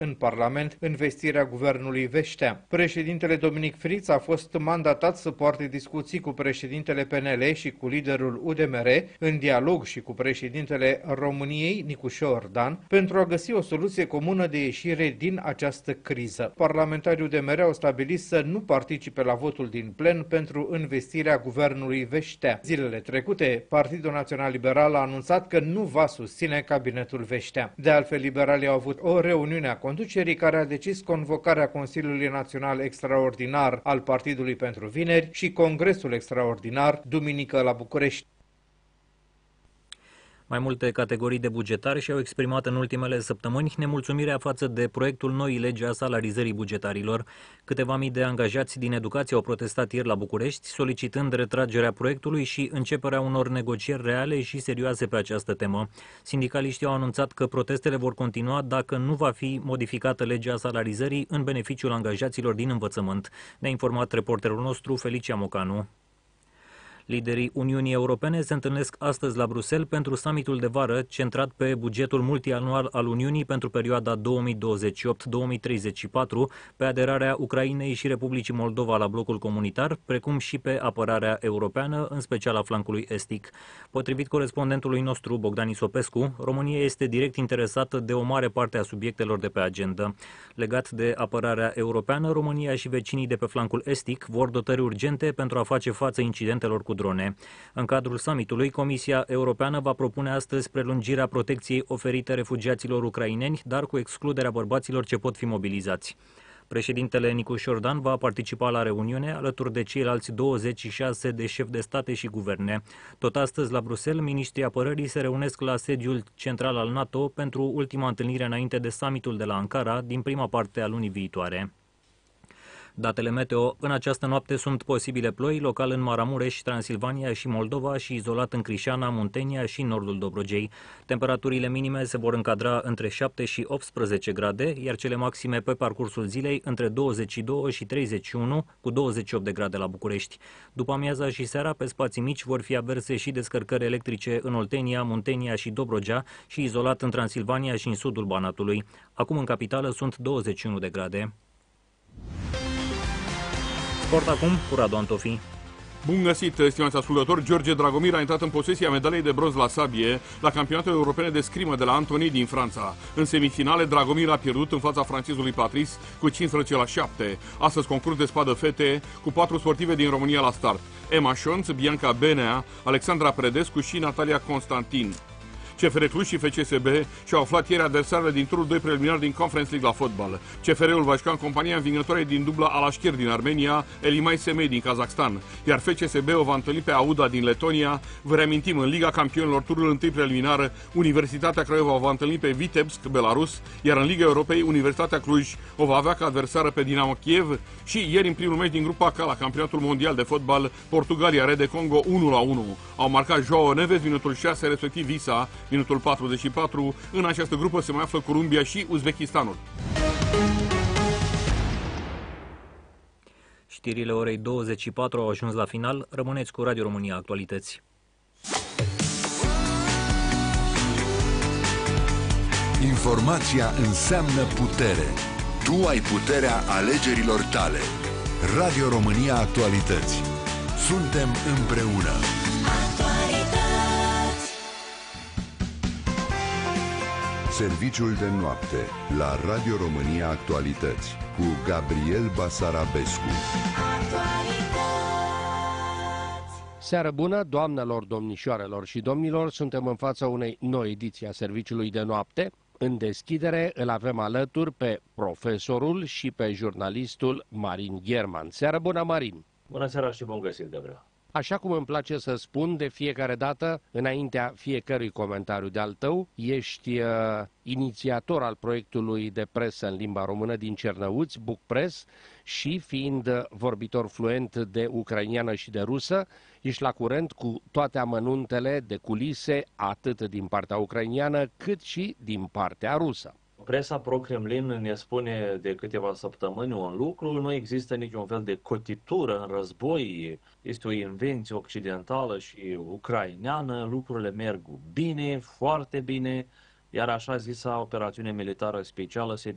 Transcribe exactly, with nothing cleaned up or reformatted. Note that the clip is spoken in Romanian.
în Parlament învestirea guvernului Veștea. Președintele Dominic Friț a fost mandatat să poarte discuții cu președintele P N L și cu liderul U D M R, în dialog și cu președintele României, Nicușor Ordan, pentru a găsi o soluție comună de ieșire din această criză. Parlamentarii U D M R au stabilit să nu participe la votul din plen pentru învestirea guvernului Veștea. Zilele trecute, Partidul Național Liberal a anunțat că nu va susține cabinetul Veștea. De altfel, liberalii au avut o reuniune a conducerii care a decis convocarea Consiliului Național Extraordinar al Partidului pentru vineri și Congresul Extraordinar duminică la București. Mai multe categorii de bugetari și-au exprimat în ultimele săptămâni nemulțumirea față de proiectul noii legi a salarizării bugetarilor. Câteva mii de angajați din educație au protestat ieri la București, solicitând retragerea proiectului și începerea unor negocieri reale și serioase pe această temă. Sindicaliștii au anunțat că protestele vor continua dacă nu va fi modificată legea salarizării în beneficiul angajaților din învățământ. Ne-a informat reporterul nostru Felicia Mocanu. Liderii Uniunii Europene se întâlnesc astăzi la Bruxelles pentru summitul de vară centrat pe bugetul multianual al Uniunii pentru perioada două mii douăzeci și opt două mii treizeci și patru, pe aderarea Ucrainei și Republicii Moldova la blocul comunitar, precum și pe apărarea europeană, în special a flancului estic. Potrivit corespondentului nostru, Bogdan Isopescu, România este direct interesată de o mare parte a subiectelor de pe agenda. Legat de apărarea europeană, România și vecinii de pe flancul estic vor dotări urgente pentru a face față incidentelor cu drone. În cadrul summitului, Comisia Europeană va propune astăzi prelungirea protecției oferite refugiaților ucraineni, dar cu excluderea bărbaților ce pot fi mobilizați. Președintele Nicușor Ordan va participa la reuniune alături de ceilalți douăzeci și șase de șefi de state și guverne. Tot astăzi, la Bruxelles, miniștrii apărării se reunesc la sediul central al NATO pentru ultima întâlnire înainte de summitul de la Ankara din prima parte a lunii viitoare. Datele meteo: în această noapte sunt posibile ploi, local în Maramureș, Transilvania și Moldova și izolat în Crișana, Muntenia și nordul Dobrogei. Temperaturile minime se vor încadra între șapte și optsprezece grade, iar cele maxime pe parcursul zilei între douăzeci și doi și treizeci și unu, cu douăzeci și opt de grade la București. După amiaza și seara, pe spații mici, vor fi averse și descărcări electrice în Oltenia, Muntenia și Dobrogea și izolat în Transilvania și în sudul Banatului. Acum în capitală sunt douăzeci și unu de grade. Sport acum cu Radu Antofi. Bun găsit, stimați ascultători! George Dragomir a intrat în posesia medaliei de bronz la sabie la campionatele europene de scrimă de la Antony din Franța. În semifinale, Dragomir a pierdut în fața francezului Patrice cu cincisprezece la șapte. Astăzi concurs de spadă fete cu patru sportive din România la start: Emma Șonț, Bianca Benea, Alexandra Predescu și Natalia Constantin. C F R Cluj și F C S B și-au aflat ieri adversarele din turul doi preliminar din Conference League la fotbal. C F R-ul va juca în compania învingătoare din dubla Alashkir din Armenia, Elimai Semei din Kazakhstan, iar F C S B o va întâlni pe Auda din Letonia. Vă reamintim, în Liga Campionilor, turul întâi preliminar, Universitatea Craiova o va întâlni pe Vitebsk, Belarus, iar în Liga Europei, Universitatea Cluj o va avea ca adversară pe Dinamo Kiev și ieri, în primul meci din grupa K la Campionatul Mondial de Fotbal, Portugalia Rede Congo unu la unu. Au marcat Joao Neves minutul șase, respectiv Visa minutul patruzeci și patru. În această grupă se mai află Columbia și Uzbekistanul. Știrile orei douăzeci și patru au ajuns la final. Rămâneți cu Radio România Actualități. Informația înseamnă putere. Tu ai puterea alegerilor tale. Radio România Actualități. Suntem împreună. Serviciul de noapte la Radio România Actualități cu Gabriel Basarabescu. Seară bună, doamnelor, domnișoarelor și domnilor, suntem în fața unei noi ediții a Serviciului de noapte. În deschidere îl avem alături pe profesorul și pe jurnalistul Marin Gherman. Seară bună, Marin! Bună seara și bun găsit, Gabriel! Așa cum îmi place să spun de fiecare dată, înaintea fiecărui comentariu de-al tău, ești uh, inițiator al proiectului de presă în limba română din Cernăuți, Book Press, și fiind vorbitor fluent de ucrainiană și de rusă, ești la curent cu toate amănuntele de culise, atât din partea ucrainiană, cât și din partea rusă. Presa pro-Kremlin ne spune de câteva săptămâni un lucru: nu există niciun fel de cotitură în război, este o invenție occidentală și ucraineană, lucrurile merg bine, foarte bine, iar așa zisa operațiune militară specială se